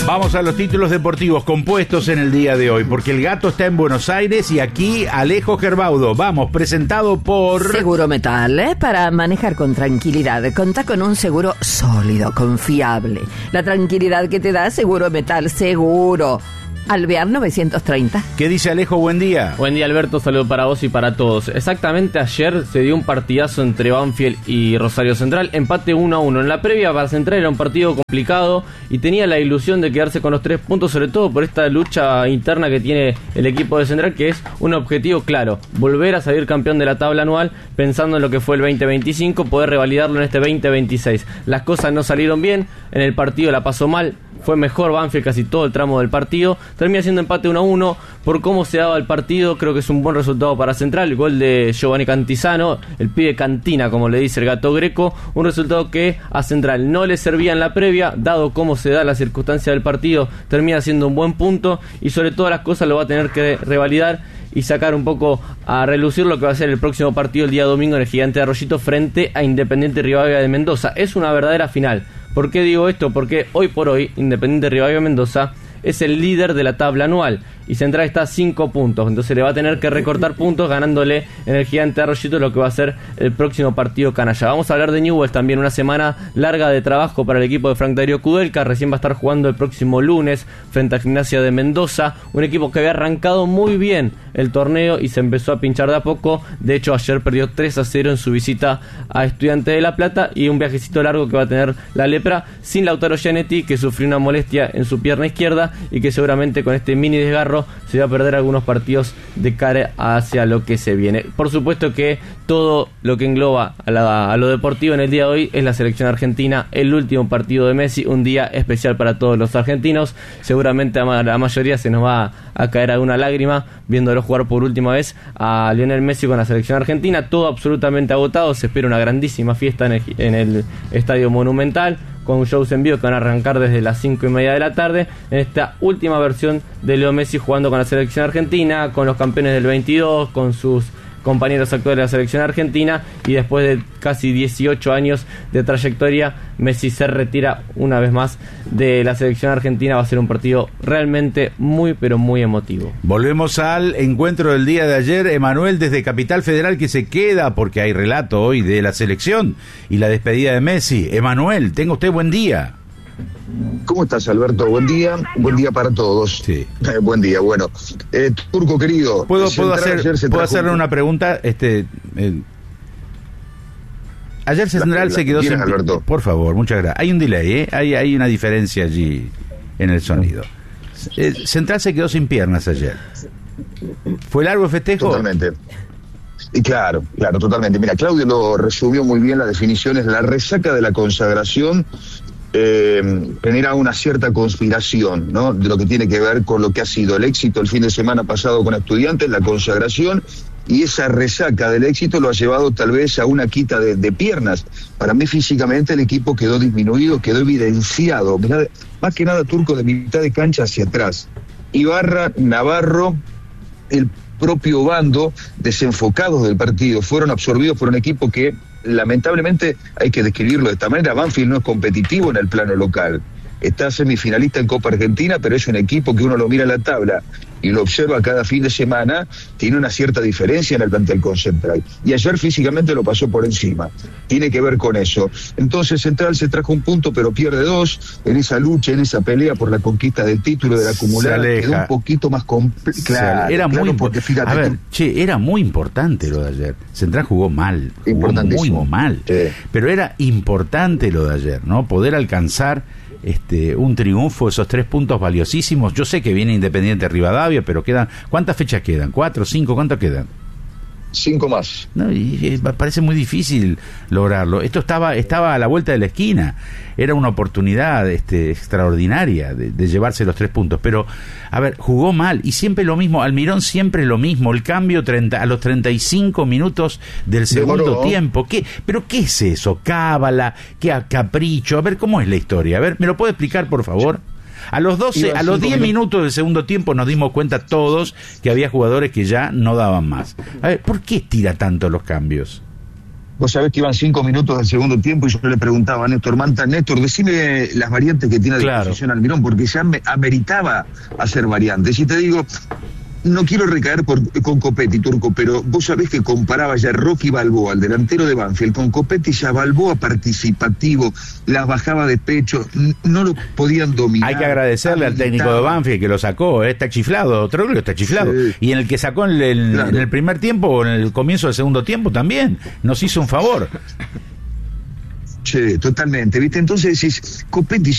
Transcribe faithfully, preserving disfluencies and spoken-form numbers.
Vamos a los títulos deportivos compuestos en el día de hoy, porque el gato está en Buenos Aires y aquí Alejo Gerbaudo. Vamos, presentado por... Seguro Metal, ¿eh? Para manejar con tranquilidad. Contá con un seguro sólido, confiable. La tranquilidad que te da Seguro Metal, seguro. Alvear novecientos treinta. ¿Qué dice Alejo? Buen día. Buen día, Alberto. Saludo para vos y para todos. Exactamente ayer se dio un partidazo entre Banfield y Rosario Central. Empate uno a uno. En la previa para Central era un partido complicado y tenía la ilusión de quedarse con los tres puntos, sobre todo por esta lucha interna que tiene el equipo de Central, que es un objetivo claro: volver a salir campeón de la tabla anual, pensando en lo que fue el veinte veinticinco, poder revalidarlo en este veinte veintiséis. Las cosas no salieron bien. En el partido la pasó mal. Fue mejor Banfield casi todo el tramo del partido. Termina siendo empate uno a uno. Por cómo se daba el partido, creo que es un buen resultado para Central. El gol de Giovanni Cantizano, el pibe Cantina, como le dice el gato Greco. Un resultado que a Central no le servía en la previa, dado cómo se da la circunstancia del partido. Termina siendo un buen punto y sobre todas las cosas lo va a tener que revalidar y sacar un poco a relucir lo que va a ser el próximo partido el día domingo en el Gigante de Arroyito frente a Independiente Rivadavia de Mendoza. Es una verdadera final. ¿Por qué digo esto? Porque hoy por hoy Independiente Rivadavia Mendoza es el líder de la tabla anual y Central está a cinco puntos, entonces le va a tener que recortar puntos ganándole en el Gigante de Arroyito lo que va a ser el próximo partido canalla. Vamos a hablar de Newell's también, una semana larga de trabajo para el equipo de Frank Darío Kudelka. Recién va a estar jugando el próximo lunes frente a Gimnasia de Mendoza, un equipo que había arrancado muy bien el torneo y se empezó a pinchar de a poco. De hecho ayer perdió tres a cero en su visita a Estudiantes de La Plata y un viajecito largo que va a tener la Lepra sin Lautaro Gianetti, que sufrió una molestia en su pierna izquierda y que seguramente con este mini desgarro se va a perder algunos partidos de cara hacia lo que se viene. Por supuesto que todo lo que engloba a, la, a lo deportivo en el día de hoy es la selección argentina, el último partido de Messi, un día especial para todos los argentinos. Seguramente a la mayoría se nos va a caer alguna lágrima viéndolo jugar por última vez a Lionel Messi con la selección argentina. Todo absolutamente agotado, se espera una grandísima fiesta en el, en el Estadio Monumental, con shows en vivo que van a arrancar desde las cinco y media de la tarde, en esta última versión de Leo Messi jugando con la selección argentina, con los campeones del veintidós, con sus compañeros actuales de la selección argentina, y después de casi dieciocho años de trayectoria, Messi se retira una vez más de la selección argentina. Va a ser un partido realmente muy pero muy emotivo. Volvemos al encuentro del día de ayer. Emanuel desde Capital Federal, que se queda porque hay relato hoy de la selección y la despedida de Messi. Emanuel, tenga usted buen día. ¿Cómo estás, Alberto? Buen día, buen día para todos. Sí. Eh, buen día, bueno. Eh, Turco querido. ¿Puedo, puedo, hacer, ¿puedo hacerle un... una pregunta? Este, eh, ayer Central se quedó sin... Alberto. Por favor, muchas gracias. Hay un delay, ¿eh? Hay, hay una diferencia allí en el sonido. Eh, Central se quedó sin piernas ayer. ¿Fue largo el festejo? Totalmente. Y claro, claro, totalmente. Mira, Claudio lo resumió muy bien, la definición es la resaca de la consagración. Eh, genera una cierta conspiración, ¿no? De lo que tiene que ver con lo que ha sido el éxito el fin de semana pasado con Estudiantes, la consagración, y esa resaca del éxito lo ha llevado tal vez a una quita de, de piernas. Para mí físicamente el equipo quedó disminuido, quedó evidenciado, mirá, más que nada, Turco, de mitad de cancha hacia atrás. Ibarra, Navarro, el propio bando, desenfocados del partido, fueron absorbidos por un equipo que lamentablemente hay que describirlo de esta manera. Banfield no es competitivo en el plano local, está semifinalista en Copa Argentina, pero es un equipo que uno lo mira en la tabla y lo observa cada fin de semana, tiene una cierta diferencia en el plantel con Central, y ayer físicamente lo pasó por encima, tiene que ver con eso. Entonces Central se trajo un punto pero pierde dos, en esa lucha, en esa pelea por la conquista del título, del acumular, quedó un poquito más complejo. Claro, era claro, muy porque fíjate, a ver, tú... che, era muy importante lo de ayer. Central jugó mal, jugó muy mal, sí. Pero era importante lo de ayer, ¿no? Poder alcanzar Este, un triunfo, esos tres puntos valiosísimos. Yo sé que viene Independiente Rivadavia, pero quedan, ¿cuántas fechas quedan? ¿Cuatro, cinco? ¿Cuántas quedan? Cinco más. No, y, y parece muy difícil lograrlo. Esto estaba estaba a la vuelta de la esquina. Era una oportunidad este, extraordinaria de, de llevarse los tres puntos. Pero, a ver, jugó mal. Y siempre lo mismo. Almirón siempre lo mismo. El cambio treinta, a los treinta y cinco minutos del segundo Demoró. tiempo. ¿Qué? ¿Pero qué es eso? ¿Cábala? ¿Qué a capricho? A ver, ¿cómo es la historia? A ver, ¿me lo puede explicar, por favor? A los doce, a los diez minutos del segundo tiempo nos dimos cuenta todos que había jugadores que ya no daban más. A ver, ¿por qué tira tanto los cambios? Vos sabés que iban cinco minutos del segundo tiempo y yo le preguntaba a Néstor Manta, Néstor, decime las variantes que tiene a disposición Claro. Almirón, porque ya me ameritaba hacer variantes. Y te digo, no quiero recaer por, con Copetti, Turco, pero vos sabés que comparaba ya Rocky Balboa, el delantero de Banfield, con Copetti, ya Balboa participativo, las bajaba de pecho, n- no lo podían dominar. Hay que agradecerle al técnico de Banfield que lo sacó, eh, está chiflado, Troglio está chiflado. Sí. Y en el que sacó en el, Claro. en el primer tiempo o en el comienzo del segundo tiempo también, nos hizo un favor. Che, totalmente, ¿viste? Entonces decís, Copetti